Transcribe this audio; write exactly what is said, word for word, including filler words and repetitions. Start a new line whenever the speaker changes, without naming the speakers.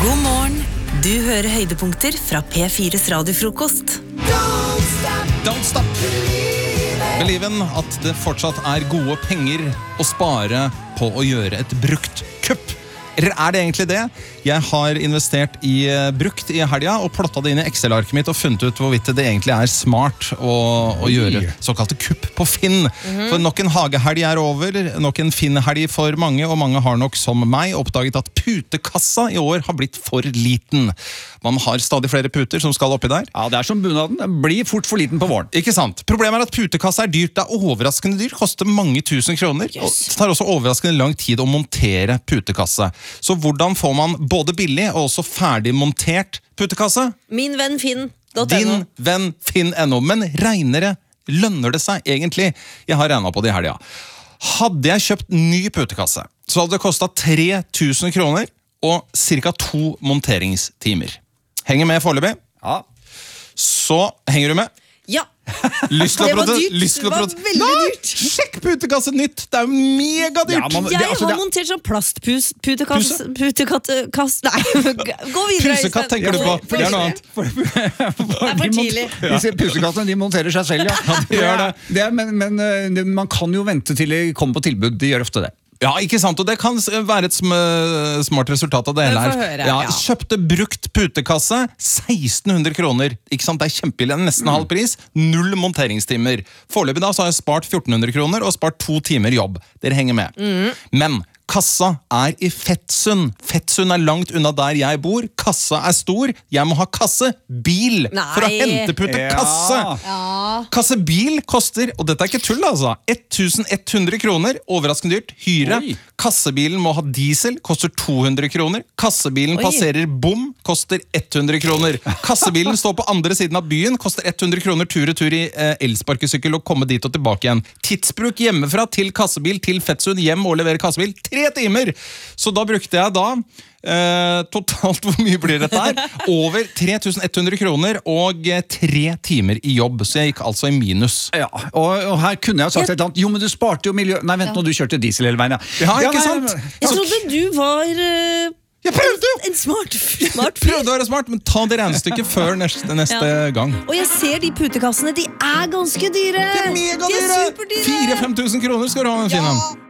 God morgen. Du hører høydepunkter fra P fires radiofrokost.
Don't stop,
Don't stop. Believe in at det fortsatt er gode penger å spare på å gjøre et brukt kupp. Eller er det egentlig det? Jeg har investert i uh, brukt i helga og plottet det inn i Excel-arket mitt og funnet ut hvorvidt det egentlig er smart å, å gjøre såkalte kupp på Finn. Mm-hmm. For nok en hagehelg er over, nok en Finn-helg for mange, og mange har nok som meg oppdaget at putekassa i år har blitt for liten. Man har stadig flere puter som skal oppi der.
Ja, det er som bunaden. Den blir fort for liten på våren.
Ikke sant? Problemet er at putekassa er dyrt. Det er overraskende dyrt. Koster mange tusen kroner. Yes. Og det tar også overraskende lang tid å montere putekasse. Så hvordan får man både billig og også ferdig montert putekasse?
Min venn Finn.
Din venn Finn punkt no. Men regnere lønner det seg egentlig? Jeg har regnet på det i helga. Hadde jeg kjøpt ny putekasse, så hadde det kostet tre tusen kroner og cirka to monteringstimer. Henger med foreløpig?
Ja.
Så henger du med?
Ja.
Lyst til å
Det var
prote-
dyrt.
lyst til å
Det var
prote-
veldig
Nei,
dyrt.
sjekk putekasse nytt. Det er jo megadyrt.
Ja, man-
Jeg
det- altså,
har
det-
montert sånn plastputekass... Putekattekass... Nei, gå videre.
Pusekatt tenker du på.
Øystein.
Det er noe annet.
Det er for tidlig.
Disse pusekattene, de monterer seg selv, ja.
de gjør det.
det er, men men eh, det- man kan jo vente til de kommer på tilbud. De gjør ofte det.
Ja, ikke sant, og det kan s- være et sm smart resultat av det hele
Men
her.
få høre,
ja,
ja.
Kjøpte brukt putekasse, seksten hundre kroner. Ikke sant, det er kjempebillig, nesten halv pris. Null monteringstimer. Foreløpig da så har jeg spart fjorten hundre kroner og spart to timer jobb. Dere henger med. Men kassa er i Fettsund. Fettsund er langt unna der jeg bor. Kassa er stor. Jeg må ha kassebil
Nei.
for å hente putekasse.
Ja.
Kassebil koster, og dette er ikke tull altså, elleven hundre kroner, overraskende dyrt, hyre.
Oi.
Kassebilen må ha diesel, koster to hundre kroner. Kassebilen
Oi.
passerer bom, koster hundre kroner. Kassebilen står på andre siden av byen, koster hundre kroner tur-retur i eh, elsparkesykkel og komme dit og tilbake igjen. Tidsbruk hjemmefra til kassebil til Fettsund, hjem og levere kassebil, tre timer! Så da brukte jeg da Eh, totalt, hvor mye blir dette her? Over tre tusen hundre kroner og eh, tre timer i jobb. Så jeg gikk altså i minus.
Ja, og, og her kunne jeg ha sagt et eller annet. Jo, men du sparte jo miljø... Nei, vent nå, du kjørte diesel hele veien, ja.
Ja, ikke
nei,
sant?
men-
Jeg trodde du var eh,
Jeg prøvde jo!
en smart, smart fyr.
Prøvde å være smart, men ta det regnestykket før neste, neste
Ja.
gang.
Og jeg ser de putekassene, de er ganske dyre.
Det er megadyre!
De er superdyre.
fire til fem tusen kroner skal du ha, Finn.